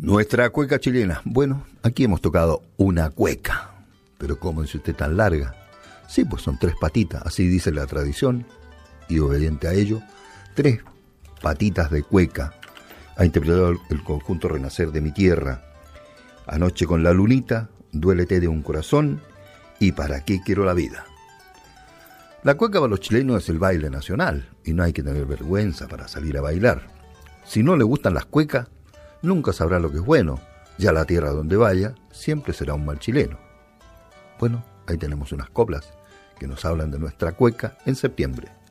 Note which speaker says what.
Speaker 1: Nuestra cueca chilena. Bueno, aquí hemos tocado una cueca. Pero ¿cómo dice usted tan larga? Sí, pues son 3 patitas, así dice la tradición. Y obediente a ello, 3 patitas de cueca. Ha interpretado el conjunto Renacer de mi tierra. Anoche con la lunita, duélete de un corazón y para qué quiero la vida. La cueca para los chilenos es el baile nacional y no hay que tener vergüenza para salir a bailar. Si no le gustan las cuecas, nunca sabrá lo que es bueno. Ya la tierra donde vaya siempre será un mal chileno. Bueno, ahí tenemos unas coplas que nos hablan de nuestra cueca en septiembre.